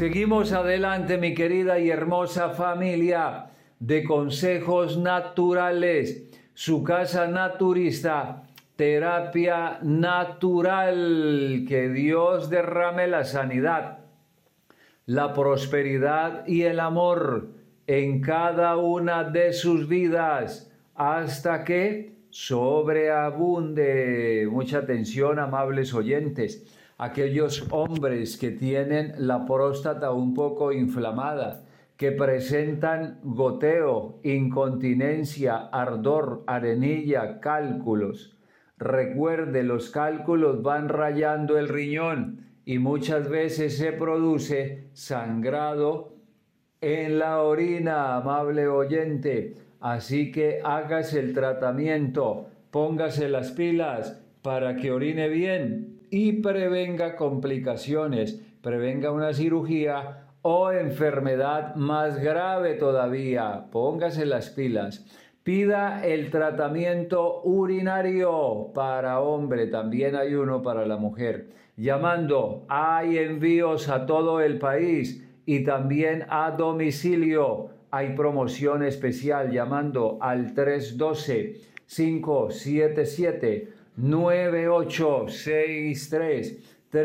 Seguimos adelante, mi querida y hermosa familia de consejos naturales. Su casa naturista, terapia natural. Que Dios derrame la sanidad, la prosperidad y el amor en cada una de sus vidas hasta que sobreabunde. Mucha atención, amables oyentes. Aquellos hombres que tienen la próstata un poco inflamada, que presentan goteo, incontinencia, ardor, arenilla, cálculos. Recuerde, los cálculos van rayando el riñón y muchas veces se produce sangrado en la orina, amable oyente. Así que hágase el tratamiento, póngase las pilas para que orine bien y prevenga complicaciones, prevenga una cirugía o enfermedad más grave todavía. Póngase las pilas. Pida el tratamiento urinario para hombre, también hay uno para la mujer. Llamando, hay envíos a todo el país y también a domicilio. Hay promoción especial llamando al 312-577-9863.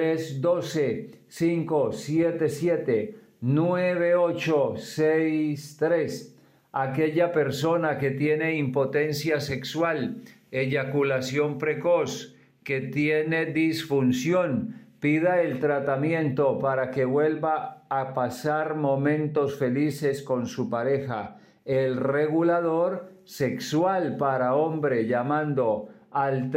312-577-9863. Aquella persona que tiene impotencia sexual, eyaculación precoz, que tiene disfunción, pida el tratamiento para que vuelva a pasar momentos felices con su pareja. El regulador sexual para hombre, llamando al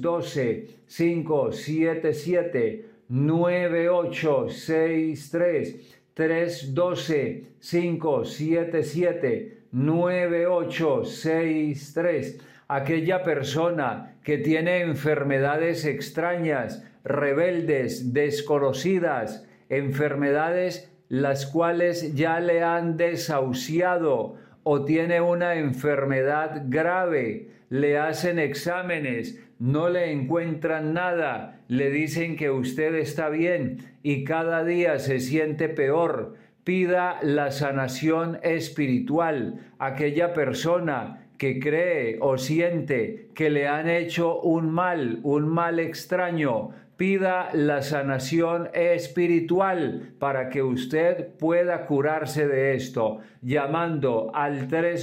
312-577-9863. 312-577-9863. Aquella persona que tiene enfermedades extrañas, rebeldes, desconocidas, enfermedades las cuales ya le han desahuciado o tiene una enfermedad grave, le hacen exámenes, no le encuentran nada, le dicen que usted está bien y cada día se siente peor. Pida la sanación espiritual. Aquella persona que cree o siente que le han hecho un mal extraño, pida la sanación espiritual para que usted pueda curarse de esto, llamando al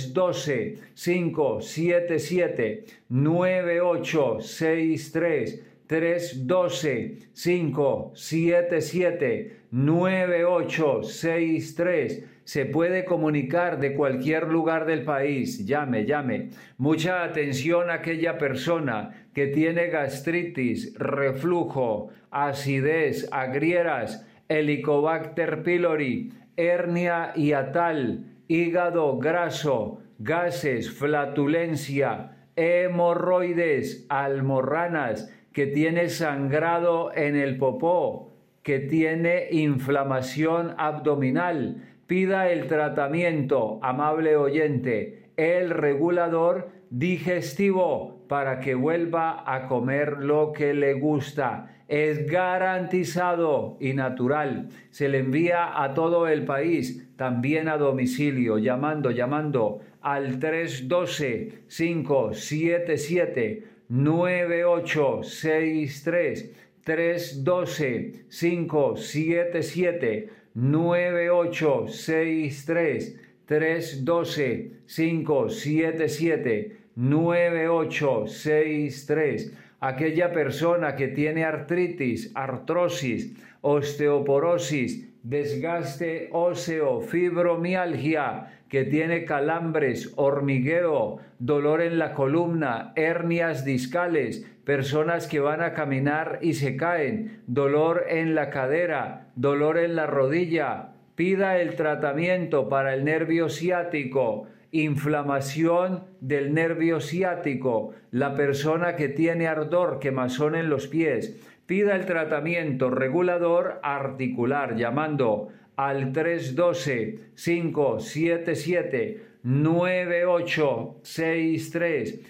312-577-9863. 312-577-9863. Se puede comunicar de cualquier lugar del país. Llame. Mucha atención a aquella persona que tiene gastritis, reflujo, acidez, agrieras, Helicobacter pylori, hernia hiatal, hígado graso, gases, flatulencia, hemorroides, almorranas, que tiene sangrado en el popó, que tiene inflamación abdominal. Pida el tratamiento, amable oyente, el regulador digestivo para que vuelva a comer lo que le gusta. Es garantizado y natural. Se le envía a todo el país, también a domicilio, llamando al 312-577-9863. 312-577-9863. 312-577-9863. Aquella persona que tiene artritis, artrosis, osteoporosis, desgaste óseo, fibromialgia, que tiene calambres, hormigueo, dolor en la columna, hernias discales, personas que van a caminar y se caen, dolor en la cadera, dolor en la rodilla. Pida el tratamiento para el nervio ciático, inflamación del nervio ciático, la persona que tiene ardor, quemazón en los pies. Pida el tratamiento regulador articular llamando al 312-577-9863.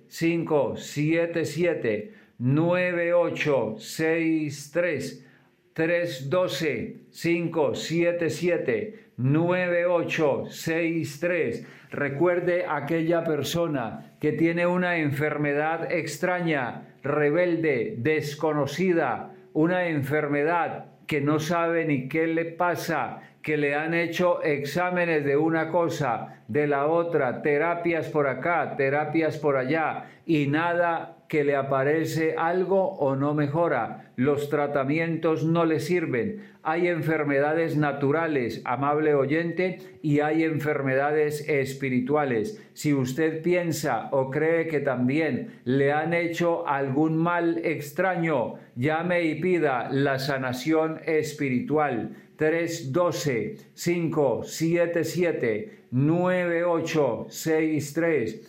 312-577-9863. 312-577-9863. Recuerde aquella persona que tiene una enfermedad extraña, rebelde, desconocida, una enfermedad que no sabe ni qué le pasa, que le han hecho exámenes de una cosa, de la otra, terapias por acá, terapias por allá, y nada, que le aparece algo o no mejora. Los tratamientos no le sirven. Hay enfermedades naturales, amable oyente, y hay enfermedades espirituales. Si usted piensa o cree que también le han hecho algún mal extraño, llame y pida la sanación espiritual. 312-577-9863.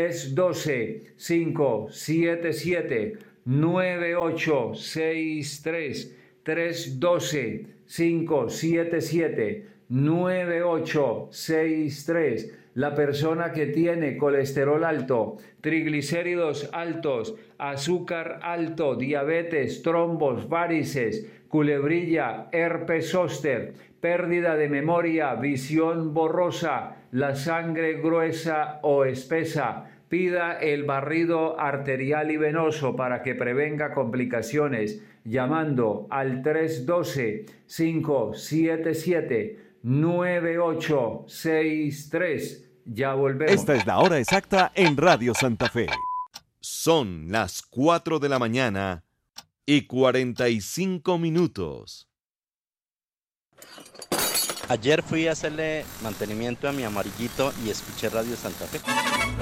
312-577-9863. 312-577-9863. La persona que tiene colesterol alto, triglicéridos altos, azúcar alto, diabetes, trombos, varices, culebrilla, herpes zóster, pérdida de memoria, visión borrosa, la sangre gruesa o espesa. Pida el barrido arterial y venoso para que prevenga complicaciones llamando al 312-577-9863. Ya volvemos. Esta es la hora exacta en Radio Santa Fe. Son las 4 de la mañana y 45 minutos. Ayer fui a hacerle mantenimiento a mi amarillito y escuché Radio Santa Fe.